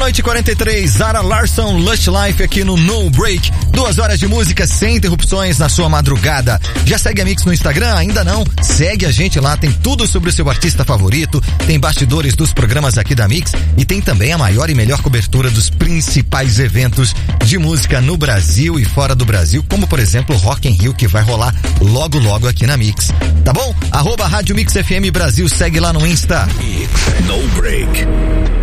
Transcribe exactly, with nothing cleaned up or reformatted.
Noite quarenta e três, Zara Larsson, Lush Life aqui no No Break. Duas horas de música sem interrupções na sua madrugada. Já segue a Mix no Instagram? Ainda não? Segue a gente lá, tem tudo sobre o seu artista favorito, tem bastidores dos programas aqui da Mix e tem também a maior e melhor cobertura dos principais eventos de música no Brasil e fora do Brasil, como por exemplo o Rock in Rio, que vai rolar logo logo aqui na Mix. Tá bom? Arroba Rádio Mix F M Brasil, segue lá no Insta. Mix No Break.